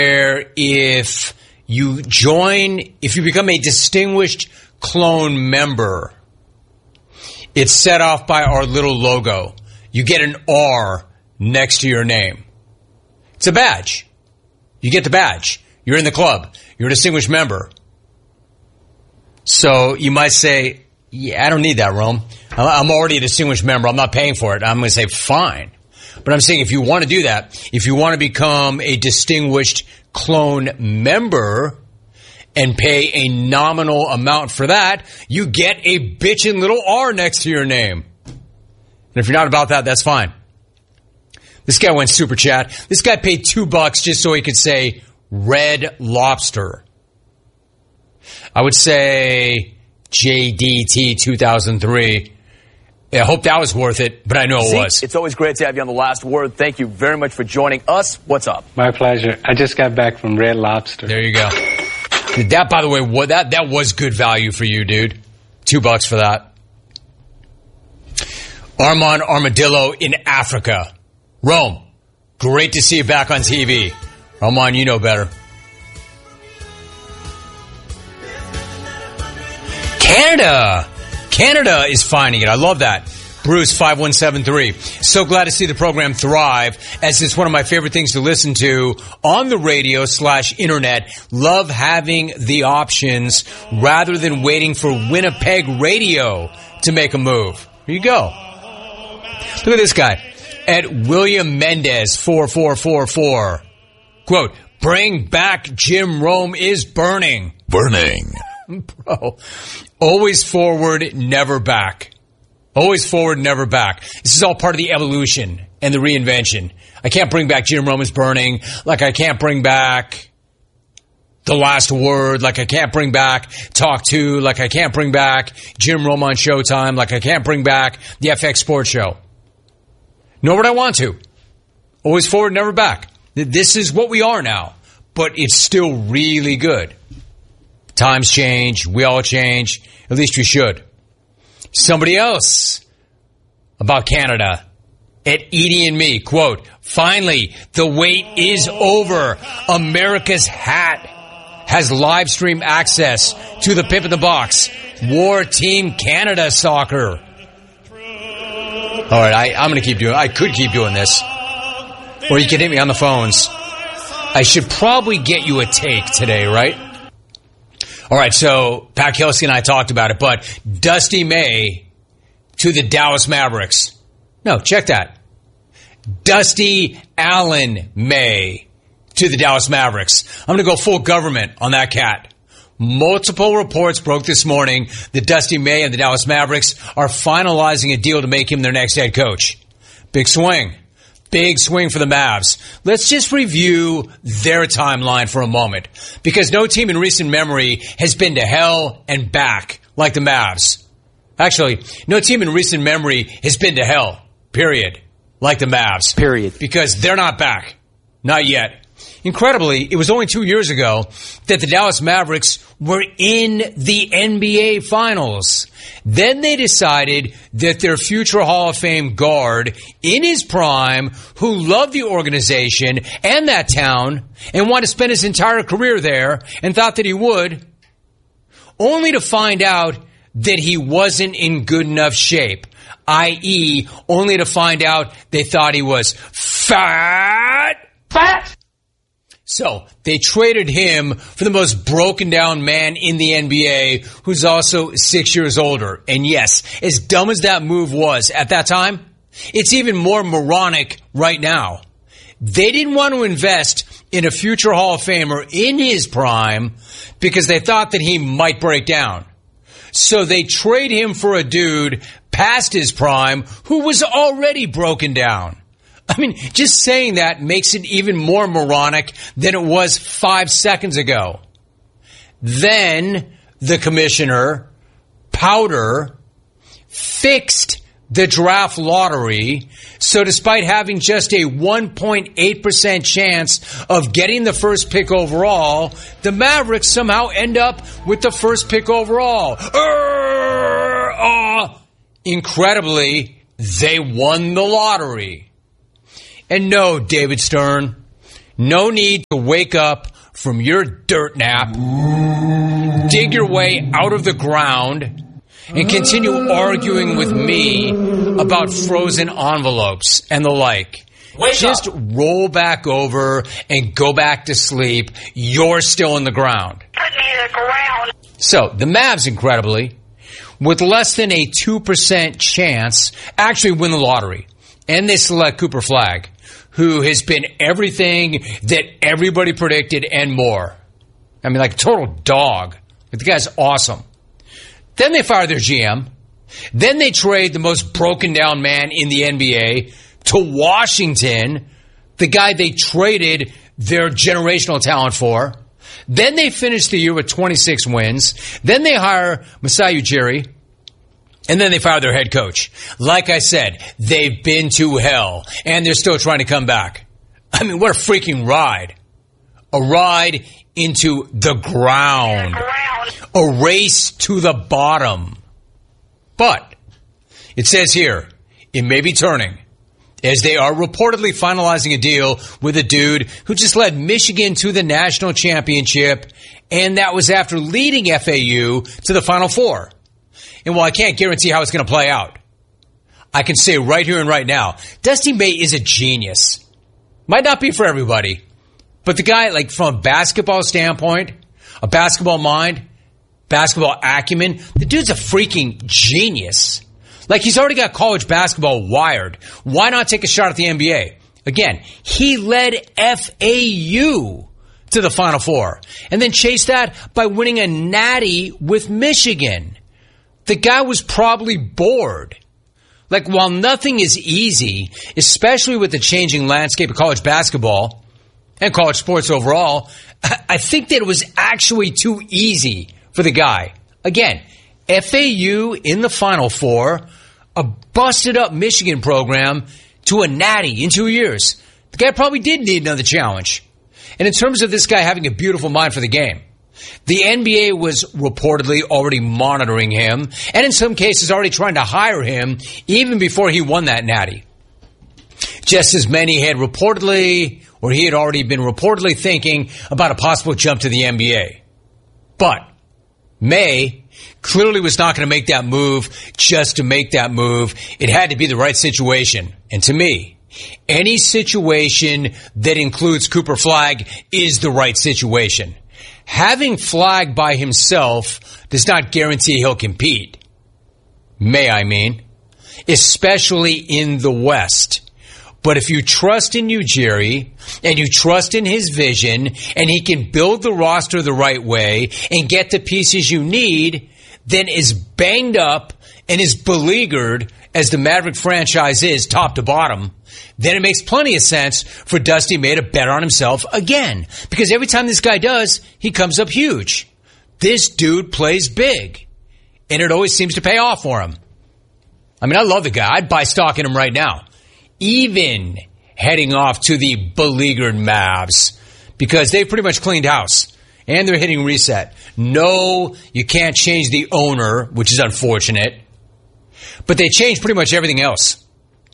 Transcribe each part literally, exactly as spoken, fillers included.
if you join, if you become a distinguished clone member, it's set off by our little logo. You get an R next to your name. It's a badge. You get the badge. You're in the club. You're a distinguished member. So you might say, yeah, I don't need that, Rome. I'm already a distinguished member. I'm not paying for it. I'm going to say, fine. But I'm saying if you want to do that, if you want to become a distinguished clone member and pay a nominal amount for that, you get a bitchin' little R next to your name. And if you're not about that, that's fine. This guy went super chat. This guy paid two bucks just so he could say Red Lobster. I would say J D T two thousand three. I hope that was worth it, but I know it was. It's always great to have you on The Last Word. Thank you very much for joining us. What's up? My pleasure. I just got back from Red Lobster. There you go. That, by the way, what, that, that was good value for you, dude. Two bucks for that. Armand Armadillo in Africa. Rome, great to see you back on T V. Armand, you know better. Canada. Canada is finding it. I love that. Bruce five one seven three. So glad to see the program thrive, as it's one of my favorite things to listen to on the radio slash internet. Love having the options rather than waiting for Winnipeg radio to make a move. Here you go. Look at this guy. At William Mendez four four four four. Quote, bring back Jim Rome is burning. Burning. Bro, always forward, never back. Always forward, never back. This is all part of the evolution and the reinvention. I can't bring back Jim Rome is burning, like I can't bring back The Last Word, like I can't bring back Talk Two, like I can't bring back Jim Rome on Showtime, like I can't bring back the F X Sports Show. Nor would I want to. Always forward, never back. This is what we are now, but it's still really good. Times change. We all change. At least we should. Somebody else about Canada at Edie and Me. Quote, finally, the wait is over. America's Hat has live stream access to the Pimp in the Box. War Team Canada Soccer. All right, I, I'm going to keep doing I could keep doing this. Or you can hit me on the phones. I should probably get you a take today, right? All right, so Pat Kelsey and I talked about it, but Dusty May to the Dallas Mavericks. No, check that. Dusty Allen May to the Dallas Mavericks. I'm going to go full government on that cat. Multiple reports broke this morning that Dusty May and the Dallas Mavericks are finalizing a deal to make him their next head coach. Big swing. Big swing for the Mavs. Let's just review their timeline for a moment, because no team in recent memory has been to hell and back like the Mavs. Actually, no team in recent memory has been to hell, period, like the Mavs. Period. Because they're not back. Not yet. Incredibly, it was only two years ago that the Dallas Mavericks were in the N B A Finals. Then they decided that their future Hall of Fame guard in his prime, who loved the organization and that town and wanted to spend his entire career there and thought that he would, only to find out that he wasn't in good enough shape, that is only to find out they thought he was fat. Fat! So they traded him for the most broken down man in the N B A, who's also six years older. And yes, as dumb as that move was at that time, it's even more moronic right now. They didn't want to invest in a future Hall of Famer in his prime because they thought that he might break down. So they trade him for a dude past his prime who was already broken down. I mean, just saying that makes it even more moronic than it was five seconds ago. Then the commissioner, Powder, fixed the draft lottery. So despite having just a one point eight percent chance of getting the first pick overall, the Mavericks somehow end up with the first pick overall. Urgh, uh, incredibly, they won the lottery. And no, David Stern, No need to wake up from your dirt nap, dig your way out of the ground, and continue arguing with me about frozen envelopes and the like. Wake Just up. Roll back over and go back to sleep. You're still in the ground. Put me in the ground. So, the Mavs, incredibly, with less than a two percent chance, actually win the lottery. And they select Cooper Flagg, who has been everything that everybody predicted and more. I mean, like a total dog. But the guy's awesome. Then they fire their G M. Then they trade the most broken down man in the N B A to Washington, the guy they traded their generational talent for. Then they finish the year with twenty-six wins. Then they hire Masai Ujiri. And then they fire their head coach. Like I said, they've been to hell, and they're still trying to come back. I mean, what a freaking ride. A ride into the ground. A race to the bottom. But it says here, it may be turning, as they are reportedly finalizing a deal with a dude who just led Michigan to the national championship, and that was after leading F A U to the Final Four. And while I can't guarantee how it's going to play out, I can say right here and right now, Dusty May is a genius. Might not be for everybody, but the guy, like from a basketball standpoint, a basketball mind, basketball acumen, the dude's a freaking genius. Like, he's already got college basketball wired. Why not take a shot at the N B A? Again, he led F A U to the Final Four and then chased that by winning a natty with Michigan. The guy was probably bored. Like, while nothing is easy, especially with the changing landscape of college basketball and college sports overall, I think that it was actually too easy for the guy. Again, F A U in the Final Four, a busted-up Michigan program to a natty in two years. The guy probably did need another challenge. And in terms of this guy having a beautiful mind for the game, the N B A was reportedly already monitoring him, and in some cases already trying to hire him even before he won that natty. Just as many had reportedly, or he had already been reportedly thinking about a possible jump to the N B A. But May clearly was not going to make that move just to make that move. It had to be the right situation. And to me, any situation that includes Cooper Flagg is the right situation. Having Flagg by himself does not guarantee he'll compete. May I mean. Especially in the West. But if you trust in Ujiri, and you trust in his vision, and he can build the roster the right way, and get the pieces you need, then as banged up and as beleaguered as the Maverick franchise is, top to bottom, then it makes plenty of sense for Dusty May to bet on himself again. Because every time this guy does, he comes up huge. This dude plays big. And it always seems to pay off for him. I mean, I love the guy. I'd buy stock in him right now. Even heading off to the beleaguered Mavs. Because they've pretty much cleaned house. And they're hitting reset. No, you can't change the owner, which is unfortunate. But they changed pretty much everything else.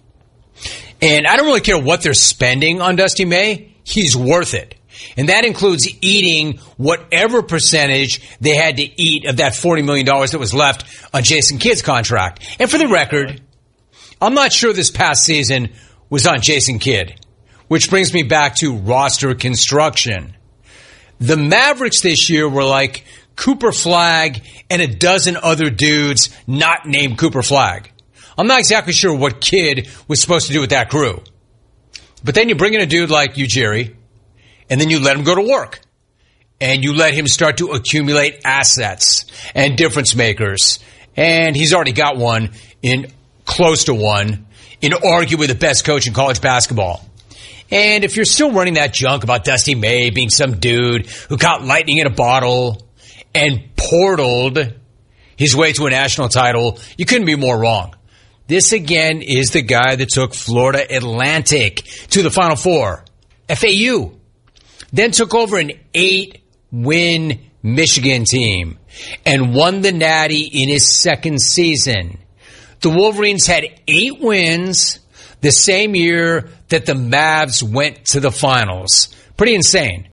And I don't really care what they're spending on Dusty May. He's worth it. And that includes eating whatever percentage they had to eat of that forty million dollars that was left on Jason Kidd's contract. And for the record, I'm not sure this past season was on Jason Kidd. Which brings me back to roster construction. The Mavericks this year were like Cooper Flagg and a dozen other dudes not named Cooper Flagg. I'm not exactly sure what Kidd was supposed to do with that crew. But then you bring in a dude like Ujiri, and then you let him go to work. And you let him start to accumulate assets and difference makers. And he's already got one, in close to one, in arguably the best coach in college basketball. And if you're still running that junk about Dusty May being some dude who caught lightning in a bottle and portaled his way to a national title, you couldn't be more wrong. This, again, is the guy that took Florida Atlantic to the Final Four, F A U. Then took over an eight-win Michigan team and won the Natty in his second season. The Wolverines had eight wins the same year that the Mavs went to the finals. Pretty insane.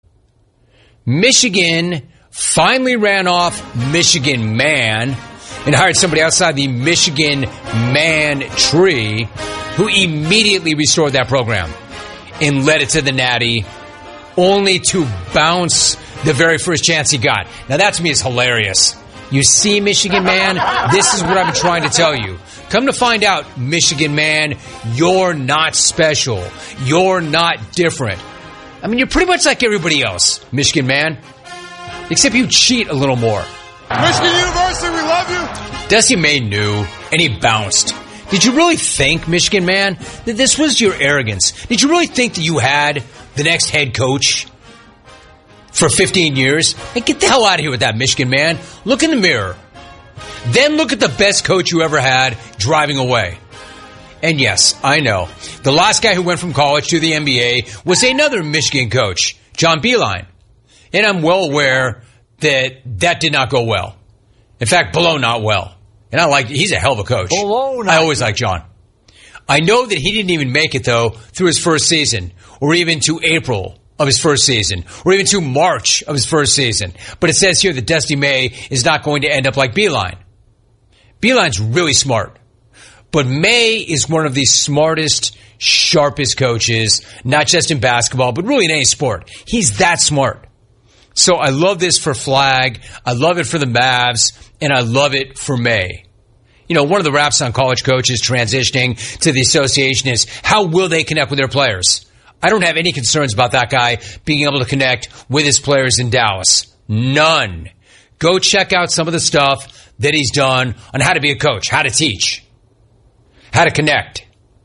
Michigan finally ran off Michigan Man and hired somebody outside the Michigan Man tree who immediately restored that program and led it to the Natty, only to bounce the very first chance he got. Now that to me is hilarious. You see, Michigan Man, this is what I've been trying to tell you. Come to find out, Michigan Man, you're not special. You're not different. I mean, you're pretty much like everybody else, Michigan Man. Except you cheat a little more. Michigan University, we love you. Dusty May knew, and he bounced. Did you really think, Michigan Man, that this was your arrogance? Did you really think that you had the next head coach for fifteen years? Hey, get the hell out of here with that, Michigan Man. Look in the mirror. Then look at the best coach you ever had driving away. And yes, I know, the last guy who went from college to the N B A was another Michigan coach, John Beilein. And I'm well aware that that did not go well. In fact, below not well. And I like, he's a hell of a coach. Below I always like John. I know that he didn't even make it, though, through his first season, or even to April of his first season, or even to March of his first season. But it says here that Dusty May is not going to end up like Beilein. Beilein's really smart. But May is one of the smartest, sharpest coaches, not just in basketball, but really in any sport. He's that smart. So I love this for Flag, I love it for the Mavs, and I love it for May. You know, one of the raps on college coaches transitioning to the association is, how will they connect with their players? I don't have any concerns about that guy being able to connect with his players in Dallas. None. Go check out some of the stuff that he's done on how to be a coach, how to teach, how to connect,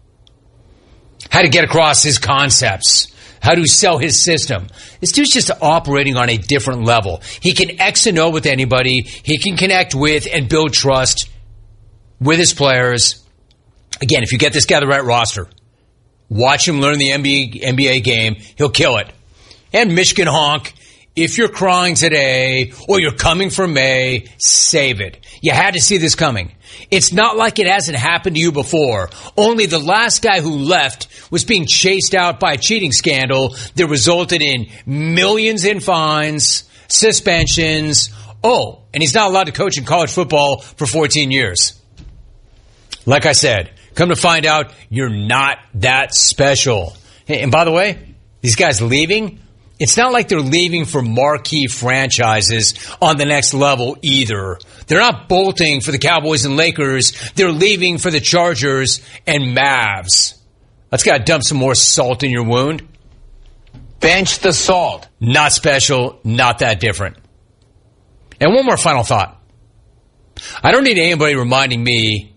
how to get across his concepts, how to sell his system. This dude's just operating on a different level. He can X and O with anybody. He can connect with and build trust with his players. Again, if you get this guy the right roster, watch him learn the N B A, N B A game, he'll kill it. And Michigan honk, if you're crying today or you're coming for May, save it. You had to see this coming. It's not like it hasn't happened to you before. Only the last guy who left was being chased out by a cheating scandal that resulted in millions in fines, suspensions. Oh, and he's not allowed to coach in college football for fourteen years. Like I said, come to find out, you're not that special. And by the way, these guys leaving, it's not like they're leaving for marquee franchises on the next level either. They're not bolting for the Cowboys and Lakers. They're leaving for the Chargers and Mavs. That's got to dump some more salt in your wound. Bench the salt. Not special, not that different. And one more final thought. I don't need anybody reminding me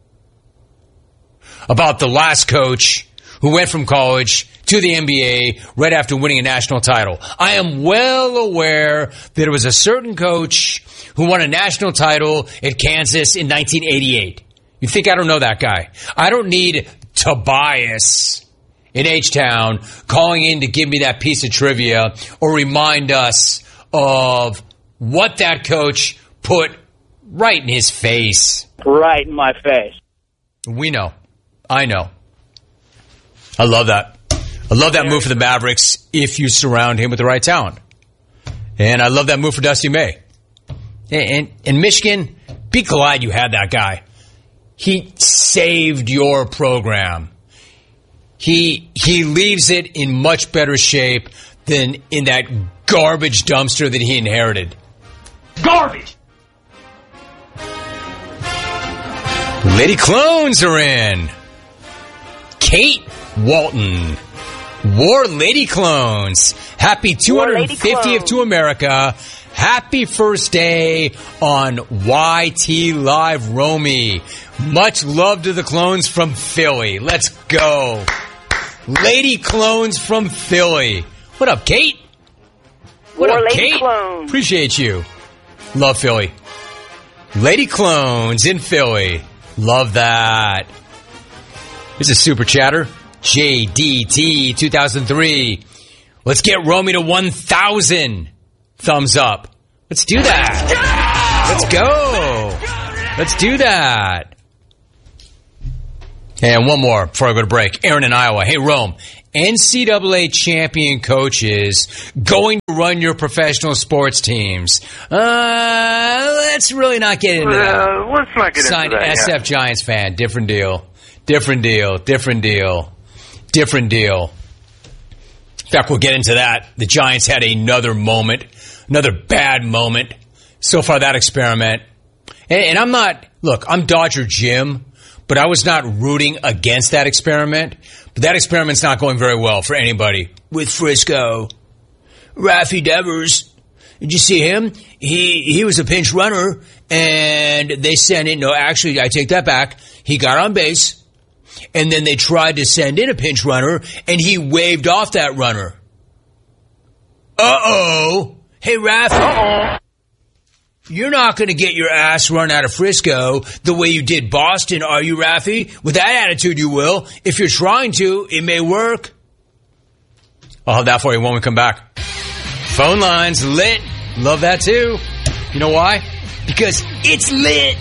about the last coach who went from college to the N B A right after winning a national title. I am well aware that there was a certain coach who won a national title at Kansas in nineteen eighty-eight. You think I don't know that guy? I don't need Tobias in H-Town calling in to give me that piece of trivia or remind us of what that coach put right in his face. Right in my face. We know. I know. I love that. I love that move for the Mavericks if you surround him with the right talent. And I love that move for Dusty May. And, and Michigan, be glad you had that guy. He saved your program. He he leaves it in much better shape than in that garbage dumpster that he inherited. Garbage! Lady Clones are in. Kate Walton wore Lady Clones. Happy two hundred fiftieth to America. Happy first day on Y T Live Romy. Much love to the Clones from Philly. Let's go. Lady Clones from Philly. What up, Kate? What More up, Lady Kate? Clones. Appreciate you. Love Philly. Lady Clones in Philly. Love that. Here's a super chatter. J D T two thousand three. Let's get Romy to one thousand. Thumbs up. Let's do that. Let's go. Let's do that. And one more before I go to break. Aaron in Iowa. Hey, Rome. N C double A champion coaches going to run your professional sports teams. Uh, let's really not get into that. Uh, let's not get Signed into that. S F yeah. Giants fan. Different deal. Different deal. Different deal. Different deal. In fact, we'll get into that. The Giants had another moment, another bad moment. So far, that experiment. And, and I'm not, look, I'm Dodger Jim, but I was not rooting against that experiment. But that experiment's not going very well for anybody. With Frisco. Rafi Devers. Did you see him? He he was a pinch runner, and they sent in, no, actually, I take that back. He got on base. And then they tried to send in a pinch runner, and he waved off that runner. Uh-oh. Hey, Rafi. Uh-oh. You're not going to get your ass run out of Frisco the way you did Boston, are you, Rafi? With that attitude, you will. If you're trying to, it may work. I'll have that for you when we come back. Phone lines lit. Love that, too. You know why? Because it's lit.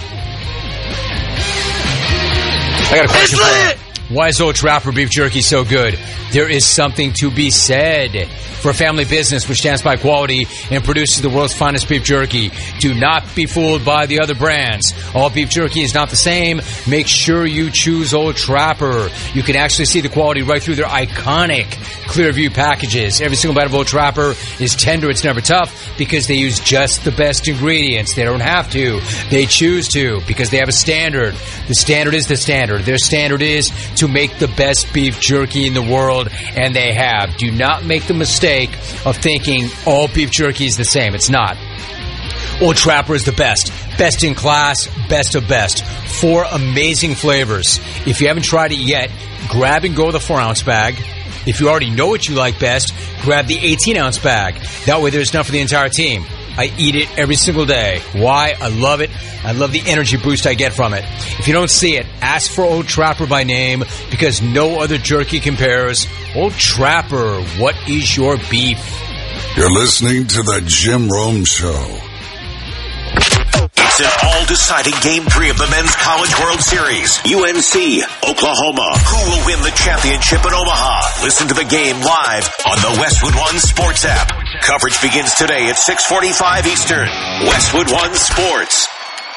I got a question for you. Why is Old Trapper beef jerky so good? There is something to be said. For a family business which stands by quality and produces the world's finest beef jerky, do not be fooled by the other brands. All beef jerky is not the same. Make sure you choose Old Trapper. You can actually see the quality right through their iconic Clearview packages. Every single bite of Old Trapper is tender. It's never tough because they use just the best ingredients. They don't have to. They choose to because they have a standard. The standard is the standard. Their standard is to make the best beef jerky in the world, and they have. Do not make the mistake of thinking all beef jerky is the same. It's not. Old Trapper is the best. Best in class, best of best. Four amazing flavors. If you haven't tried it yet, grab and go the four ounce bag. If you already know what you like best, grab the eighteen ounce bag. That way there's enough for the entire team. I eat it every single day. Why? I love it. I love the energy boost I get from it. If you don't see it, ask for Old Trapper by name because no other jerky compares. Old Trapper, what is your beef? You're listening to the Jim Rome Show. It's an all-deciding Game three of the Men's College World Series. U N C, Oklahoma. Who will win the championship in Omaha? Listen to the game live on the Westwood One Sports app. Coverage begins today at six forty-five Eastern. Westwood One Sports.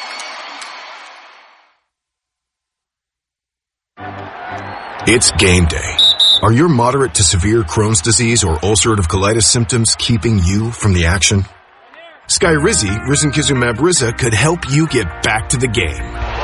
It's game day. Are your moderate to severe Crohn's disease or ulcerative colitis symptoms keeping you from the action? Skyrizi, risankizumab Riza, could help you get back to the game.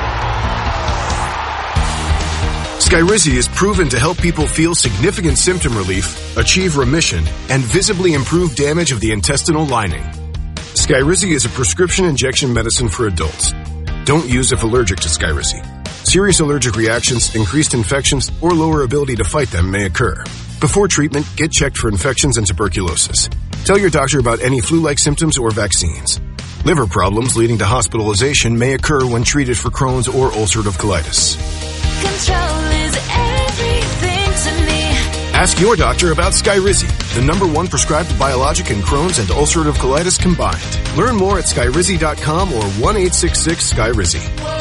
Skyrizi is proven to help people feel significant symptom relief, achieve remission, and visibly improve damage of the intestinal lining. Skyrizi is a prescription injection medicine for adults. Don't use if allergic to Skyrizi. Serious allergic reactions, increased infections, or lower ability to fight them may occur. Before treatment, get checked for infections and tuberculosis. Tell your doctor about any flu-like symptoms or vaccines. Liver problems leading to hospitalization may occur when treated for Crohn's or ulcerative colitis. Control is everything to me. Ask your doctor about Skyrizi, the number one prescribed biologic in Crohn's and ulcerative colitis combined. Learn more at skyrizi dot com or one eight six six Skyrizi.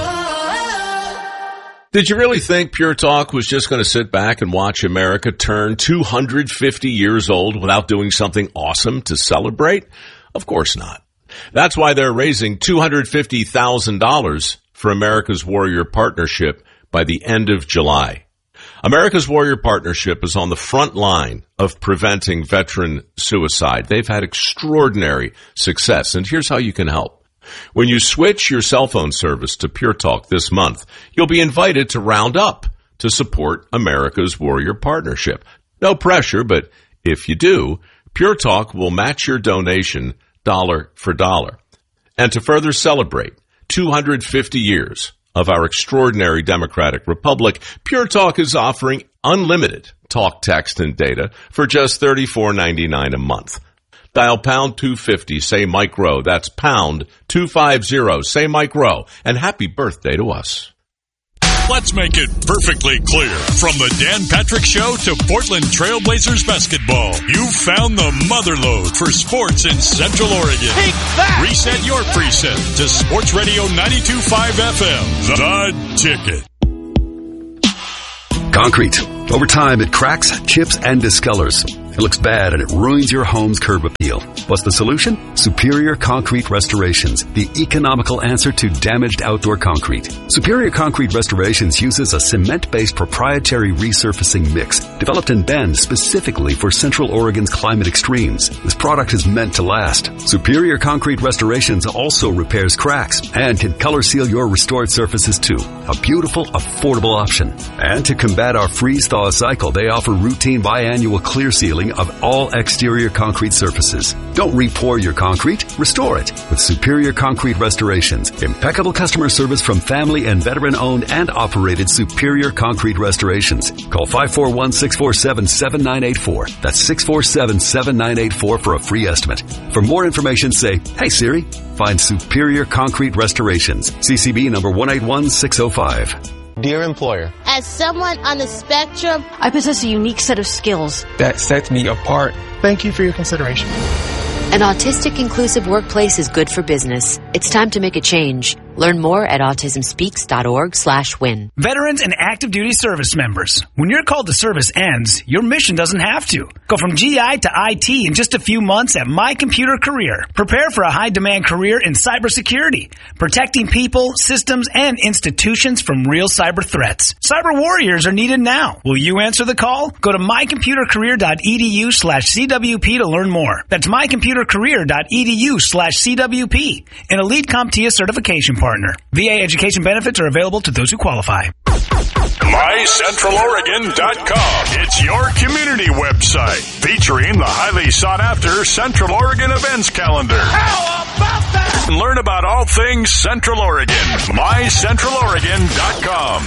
Did you really think Pure Talk was just going to sit back and watch America turn two hundred fifty years old without doing something awesome to celebrate? Of course not. That's why they're raising two hundred fifty thousand dollars for America's Warrior Partnership by the end of July. America's Warrior Partnership is on the front line of preventing veteran suicide. They've had extraordinary success, and here's how you can help. When you switch your cell phone service to Pure Talk this month, you'll be invited to round up to support America's Warrior Partnership. No pressure, but if you do, Pure Talk will match your donation dollar for dollar. And to further celebrate two hundred fifty years of our extraordinary democratic republic, Pure Talk is offering unlimited talk, text, and data for just thirty-four ninety-nine a month. Dial pound two fifty, say Mike Rowe. That's pound two fifty, say Mike Rowe. And happy birthday to us. Let's make it perfectly clear. From the Dan Patrick Show to Portland Trailblazers basketball, you found the motherlode for sports in Central Oregon. Take that! Reset your preset to Sports Radio ninety-two point five F M. The Ticket. Concrete, Over time, it cracks, chips, and discolors. It looks bad and it ruins your home's curb appeal. What's the solution? Superior Concrete Restorations, the economical answer to damaged outdoor concrete. Superior Concrete Restorations uses a cement-based proprietary resurfacing mix developed in Bend specifically for Central Oregon's climate extremes. This product is meant to last. Superior Concrete Restorations also repairs cracks and can color seal your restored surfaces too. A beautiful, affordable option. And to combat our freeze-thaw cycle, they offer routine biannual clear sealing of all exterior concrete surfaces. Don't re-pour your concrete, restore it with Superior Concrete Restorations. Impeccable customer service from family and veteran-owned and operated Superior Concrete Restorations. Call five four one, six four seven, seven nine eight four. That's six four seven, seven nine eight four for a free estimate. For more information, say, "Hey Siri, find Superior Concrete Restorations." C C B number one eight one six oh five. Dear employer, as someone on the spectrum, I possess a unique set of skills that sets me apart. Thank you for your consideration. An autistic inclusive workplace is good for business. It's time to make a change. Learn more at autismspeaks.org slash win. Veterans and active duty service members. When your call to service ends, your mission doesn't have to. Go from G I to I T in just a few months at My Computer Career. Prepare for a high-demand career in cybersecurity, protecting people, systems, and institutions from real cyber threats. Cyber warriors are needed now. Will you answer the call? Go to mycomputercareer.edu slash CWP to learn more. That's mycomputercareer.edu slash CWP. An Elite CompTIA certification partner. V A education benefits are available to those who qualify. my central oregon dot com. It's your community website featuring the highly sought after Central Oregon events calendar. How about that? And learn about all things Central Oregon. my central oregon dot com.